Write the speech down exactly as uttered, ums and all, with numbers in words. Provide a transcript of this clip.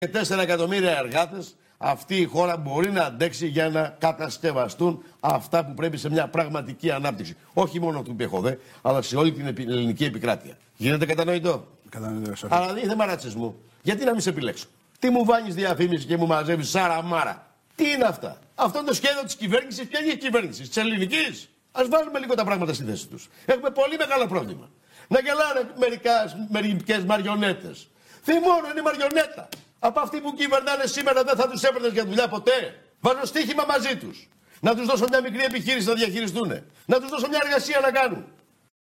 Και τέσσερα εκατομμύρια εργάτες, αυτή η χώρα μπορεί να αντέξει για να κατασκευαστούν αυτά που πρέπει σε μια πραγματική ανάπτυξη. Όχι μόνο του ΠΕΧΟΔΕ, αλλά σε όλη την ελληνική επικράτεια. Γίνεται κατανοητό? Κατανοητό. Αλλά δεν είναι θέμα ρατσισμού. Γιατί να μην σε επιλέξω? Τι μου βάνεις διαφήμιση και μου μαζεύεις σαραμάρα? Τι είναι αυτά? Αυτό είναι το σχέδιο της κυβέρνησης. Ποια είναι η κυβέρνηση? Της ελληνικής? Ας βάλουμε λίγο τα πράγματα στη θέση τους. Έχουμε πολύ μεγάλο πρόβλημα. Να γελάνε μερικές μαριονέτες. Θυμώνω, είναι μαριονέτα. Από αυτοί που κυβερνάνε σήμερα δεν θα τους έπαιρνες για δουλειά ποτέ. Βάζω στοίχημα μαζί τους. Να τους δώσω μια μικρή επιχείρηση να διαχειριστούν. Να τους δώσω μια εργασία να κάνουν.